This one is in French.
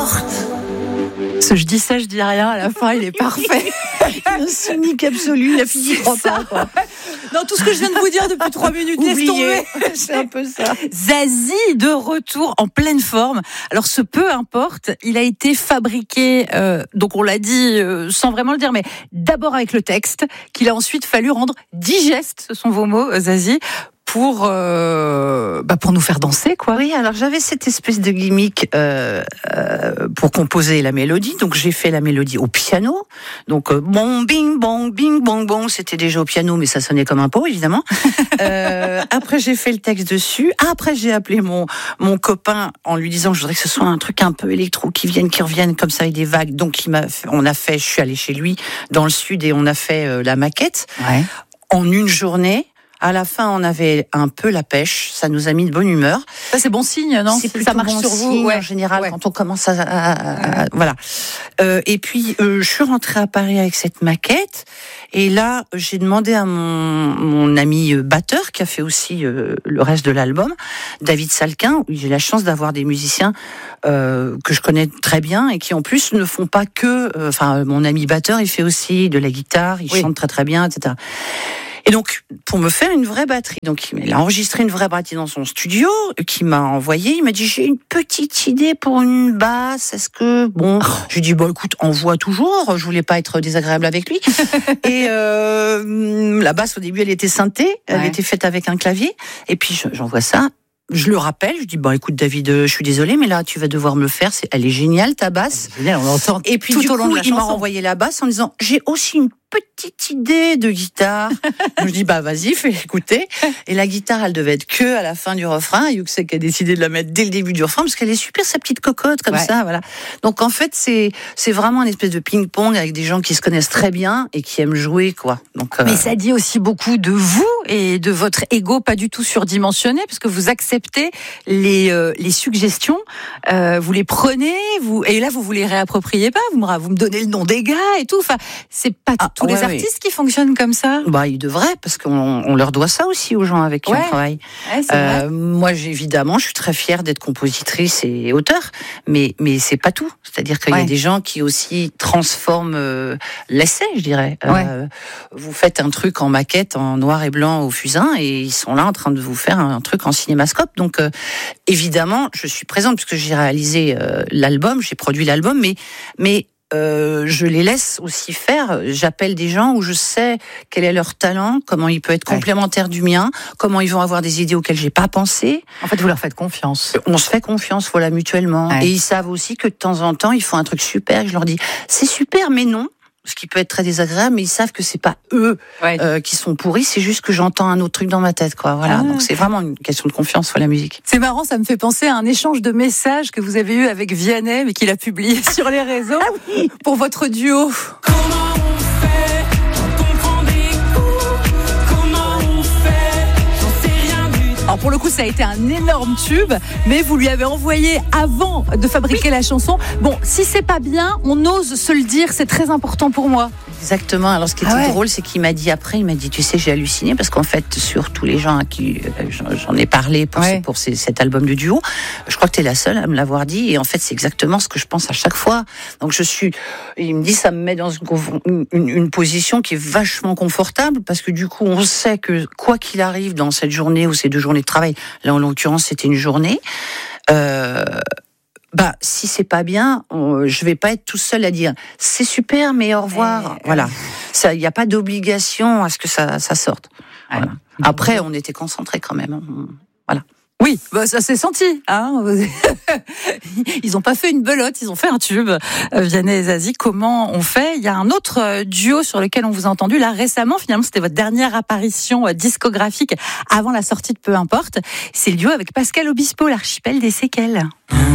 Je dis ça, je dis rien, à la fin, il est parfait. Un cynique absolu, la fille n'y croit pas, quoi. Non, tout ce que je viens de vous dire depuis 3 minutes, laisse tomber. C'est un peu ça. Zazie, de retour en pleine forme. Alors, ce peu importe, il a été fabriqué, donc on l'a dit sans vraiment le dire, mais d'abord avec le texte, qu'il a ensuite fallu rendre digeste, ce sont vos mots, Zazie, pour nous faire danser, quoi. Oui, alors j'avais cette espèce de gimmick pour composer la mélodie. Donc j'ai fait la mélodie au piano. Donc bon, bing, bong, bong. C'était déjà au piano, mais ça sonnait comme un pot, évidemment. Après j'ai fait le texte dessus. Après j'ai appelé mon copain en lui disant que je voudrais que ce soit un truc un peu électro qui revienne comme ça avec des vagues. Donc je suis allée chez lui dans le sud et on a fait la maquette en une journée. À la fin, on avait un peu la pêche. Ça nous a mis de bonne humeur. Ça, c'est bon signe, non? Ça marche bon sur vous, en général, quand on commence voilà. Et puis, je suis rentrée à Paris avec cette maquette. Et là, j'ai demandé à mon ami batteur, qui a fait aussi le reste de l'album, David Salquin, où j'ai la chance d'avoir des musiciens que je connais très bien et qui, en plus, ne font pas que... mon ami batteur, il fait aussi de la guitare, il chante très très bien, etc. Et donc, pour me faire une vraie batterie, donc il a enregistré une vraie batterie dans son studio, qu'il m'a envoyé. Il m'a dit, j'ai une petite idée pour une basse. Est-ce que je lui ai dit, écoute, envoie toujours. Je voulais pas être désagréable avec lui. Et la basse au début, elle était synthé, elle était faite avec un clavier. Et puis j'envoie ça. Je le rappelle, je dis écoute David, je suis désolée, mais là tu vas devoir me le faire. Elle est géniale ta basse. Génial, on l'entend. Et puis tout du au long coup, de la il m'a chanson. renvoyé la basse en disant j'ai aussi une petite idée de guitare. Je dis vas-y, fais écouter. Et la guitare, elle devait être que à la fin du refrain. Yuxek a décidé de la mettre dès le début du refrain parce qu'elle est super, sa petite cocotte comme ça, voilà. Donc en fait, c'est vraiment une espèce de ping-pong avec des gens qui se connaissent très bien et qui aiment jouer, quoi. Donc mais ça dit aussi beaucoup de vous et de votre ego pas du tout surdimensionné, parce que vous acceptez les suggestions, vous les prenez, et là vous les réappropriez pas, vous me donnez le nom des gars et tout. Enfin, c'est pas tous les artistes qui fonctionnent comme ça. Ils devraient, parce qu'on leur doit ça aussi aux gens avec qui on travaille. Moi, évidemment, je suis très fière d'être compositrice et auteur, mais c'est pas tout. C'est-à-dire qu'il y a des gens qui aussi transforment l'essai, je dirais. Vous faites un truc en maquette, en noir et blanc au fusain, et ils sont là en train de vous faire un truc en cinémascope. Donc, évidemment, je suis présente puisque j'ai réalisé l'album, j'ai produit l'album, mais je les laisse aussi faire. J'appelle des gens où je sais quel est leur talent, comment il peut être complémentaire du mien, comment ils vont avoir des idées auxquelles j'ai pas pensé. En fait, vous leur faites confiance. On se fait confiance, voilà, mutuellement. Et ils savent aussi que de temps en temps, ils font un truc super. Et je leur dis, c'est super, mais non. Ce qui peut être très désagréable, mais ils savent que c'est pas eux qui sont pourris, c'est juste que j'entends un autre truc dans ma tête, quoi. Voilà. Donc c'est vraiment une question de confiance pour la musique. C'est marrant, ça me fait penser à un échange de messages que vous avez eu avec Vianney, mais qu'il a publié sur les réseaux pour votre duo. Alors pour le coup, ça a été un énorme tube, mais vous lui avez envoyé avant de fabriquer la chanson. Bon, si c'est pas bien, on ose se le dire, c'est très important pour moi. Exactement. Alors ce qui était drôle, c'est qu'il m'a dit après, tu sais, j'ai halluciné parce qu'en fait, sur tous les gens à qui j'en ai parlé pour cet album de duo, je crois que t'es la seule à me l'avoir dit, et en fait, c'est exactement ce que je pense à chaque fois. Donc il me dit, ça me met dans une position qui est vachement confortable parce que du coup, on sait que quoi qu'il arrive dans cette journée ou ces 2 journées de travail, là en l'occurrence, c'était une journée. Si c'est pas bien, je vais pas être tout seul à dire c'est super, mais au revoir. Voilà. Ça, il n'y a pas d'obligation à ce que ça sorte. Voilà. Après, on était concentrés quand même. Voilà. Oui, ça s'est senti. Hein. Ils n'ont pas fait une belote, ils ont fait un tube. Vianney et Zazie, comment on fait ? Il y a un autre duo sur lequel on vous a entendu là récemment. Finalement, c'était votre dernière apparition discographique avant la sortie de Peu importe. C'est le duo avec Pascal Obispo, l'archipel des séquelles.